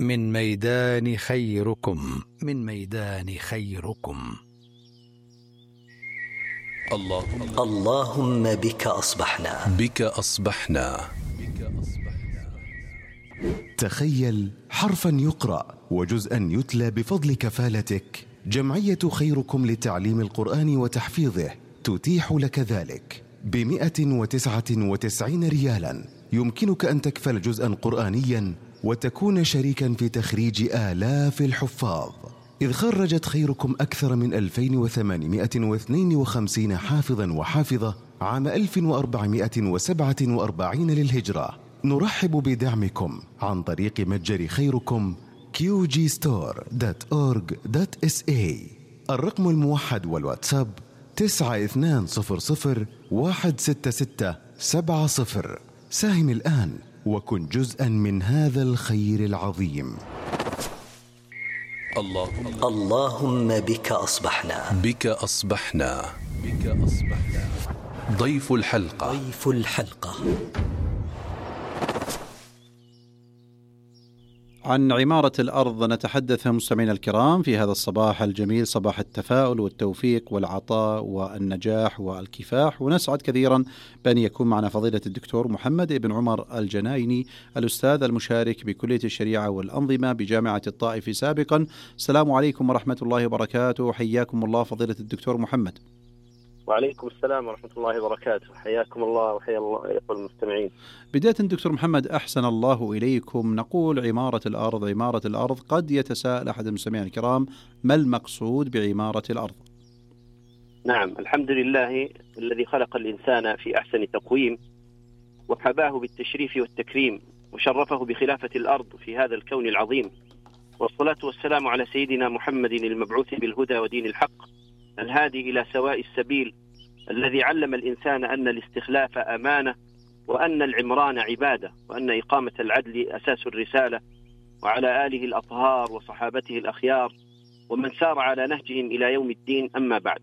من ميدان خيركم، من ميدان خيركم. اللهم بك أصبحنا، بك أصبحنا. تخيل حرفا يقرأ وجزءا يتلى بفضل كفالتك. جمعية خيركم لتعليم القرآن وتحفيظه تتيح لك ذلك ب199 ريالا. يمكنك أن تكفل جزءا قرآنيا وتكون شريكا في تخريج آلاف الحفاظ، إذ خرجت خيركم أكثر من 2852 حافظا وحافظة عام 1447 للهجرة. نرحب بدعمكم عن طريق متجر خيركم qgstore.org.sa. الرقم الموحد والواتساب 9200166770. ساهم الآن وكن جزءا من هذا الخير العظيم. اللهم بك أصبحنا، بك أصبحنا. بك أصبحنا. ضيف الحلقة. ضيف الحلقة. عن عمارة الأرض نتحدث مستمعينا الكرام في هذا الصباح الجميل، صباح التفاؤل والتوفيق والعطاء والنجاح والكفاح، ونسعد كثيرا بأن يكون معنا فضيلة الدكتور محمد بن عمر الجنايني، الأستاذ المشارك بكلية الشريعة والأنظمة بجامعة الطائف سابقا. السلام عليكم ورحمة الله وبركاته، حياكم الله فضيلة الدكتور محمد. وعليكم السلام ورحمة الله وبركاته، حياكم الله وحيا الله يقول المستمعين. بداية دكتور محمد، أحسن الله إليكم، نقول عمارة الأرض عمارة الأرض، قد يتساءل أحد المستمعين الكرام ما المقصود بعمارة الأرض؟ نعم، الحمد لله الذي خلق الإنسان في أحسن تقويم وحباه بالتشريف والتكريم وشرفه بخلافة الأرض في هذا الكون العظيم، والصلاة والسلام على سيدنا محمد المبعوث بالهدى ودين الحق الهادي إلى سواء السبيل، الذي علم الإنسان أن الاستخلاف أمانة، وأن العمران عبادة، وأن إقامة العدل أساس الرسالة، وعلى آله الأطهار وصحابته الأخيار ومن سار على نهجهم إلى يوم الدين. أما بعد،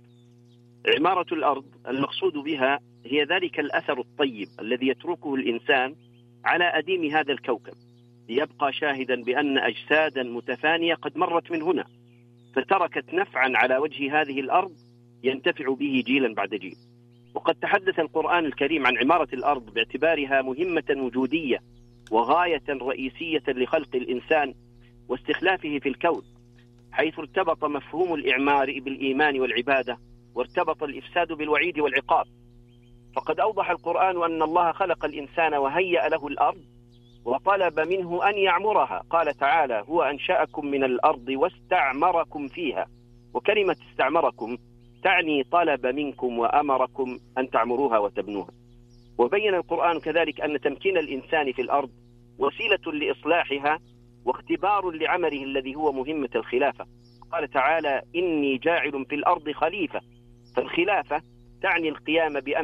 عمارة الأرض المقصود بها هي ذلك الأثر الطيب الذي يتركه الإنسان على أديم هذا الكوكب، ليبقى شاهدا بأن أجسادا متفانية قد مرت من هنا فتركت نفعا على وجه هذه الأرض ينتفع به جيلا بعد جيل. وقد تحدث القرآن الكريم عن عمارة الأرض باعتبارها مهمة وجودية وغاية رئيسية لخلق الإنسان واستخلافه في الكون، حيث ارتبط مفهوم الإعمار بالإيمان والعبادة، وارتبط الإفساد بالوعيد والعقاب. فقد أوضح القرآن أن الله خلق الإنسان وهيأ له الأرض وطلب منه أن يعمرها. قال تعالى: هو أنشأكم من الأرض واستعمركم فيها. وكلمة استعمركم تعني طلب منكم وأمركم أن تعمروها وتبنوها. وبين القرآن كذلك أن تمكين الإنسان في الأرض وسيلة لإصلاحها واختبار لعمله الذي هو مهمة الخلافة. قال تعالى: إني جاعل في الأرض خليفة. فالخلافة تعني القيام بأمر